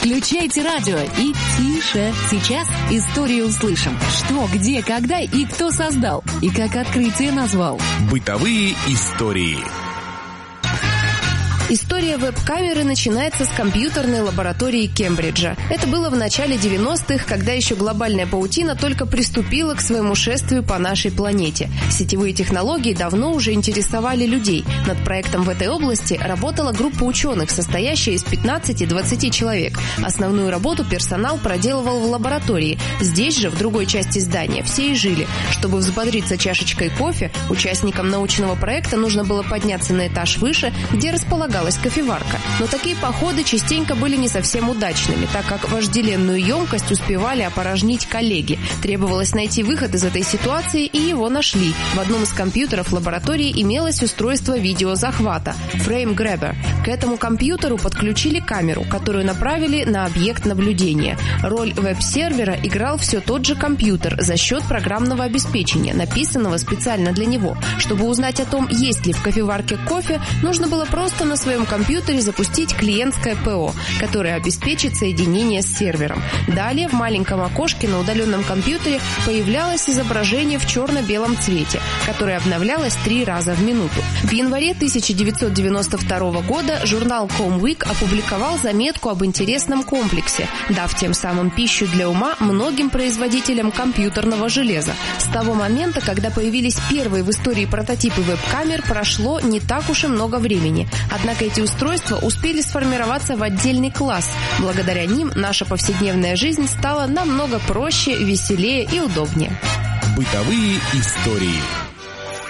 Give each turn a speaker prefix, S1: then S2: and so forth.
S1: Включайте радио и тише. Сейчас историю услышим. Что, где, когда и кто создал. И как открытие назвал.
S2: Бытовые истории.
S3: История веб-камеры начинается с компьютерной лаборатории Кембриджа. Это было в начале 90-х, когда еще глобальная паутина только приступила к своему шествию по нашей планете. Сетевые технологии давно уже интересовали людей. Над проектом в этой области работала группа ученых, состоящая из 15-20 человек. Основную работу персонал проделывал в лаборатории. Здесь же, в другой части здания, все и жили. Чтобы взбодриться чашечкой кофе, участникам научного проекта нужно было подняться на этаж выше, где располагалась кофеварка. Но такие походы частенько были не совсем удачными, так как вожделенную емкость успевали опорожнить коллеги. Требовалось найти выход из этой ситуации, и его нашли. В одном из компьютеров лаборатории имелось устройство видеозахвата – Frame Grabber. К этому компьютеру подключили камеру, которую направили на объект наблюдения. Роль веб-сервера играл все тот же компьютер за счет программного обеспечения, написанного специально для него. Чтобы узнать о том, есть ли в кофеварке кофе, нужно было просто на своем компьютере запустить клиентское ПО, которое обеспечит соединение с сервером. Далее в маленьком окошке на удаленном компьютере появлялось изображение в черно-белом цвете, которое обновлялось 3 раза в минуту. В январе 1992 года журнал ComWeek опубликовал заметку об интересном комплексе, дав тем самым пищу для ума многим производителям компьютерного железа. С того момента, когда появились первые в истории прототипы веб-камер, прошло не так уж и много времени. Однако эти устройства успели сформироваться в отдельный класс. Благодаря ним наша повседневная жизнь стала намного проще, веселее и удобнее.
S2: Бытовые истории.